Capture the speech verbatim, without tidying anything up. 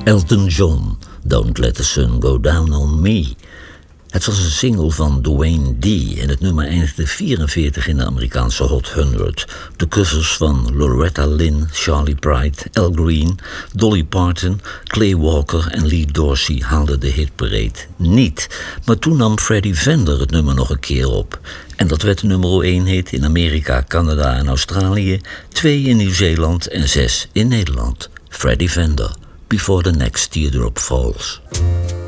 Elton John, Don't Let the Sun Go Down on Me. Het was een single van Dwayne D. en het nummer eindigde vierenveertig in de Amerikaanse Hot honderd. De covers van Loretta Lynn, Charlie Pride, Al Green, Dolly Parton, Clay Walker en Lee Dorsey haalden de hitparade niet. Maar toen nam Freddie Fender het nummer nog een keer op. En dat werd de nummer één hit in Amerika, Canada en Australië, twee in Nieuw-Zeeland en zes in Nederland. Freddie Fender, Before the Next Teardrop Falls.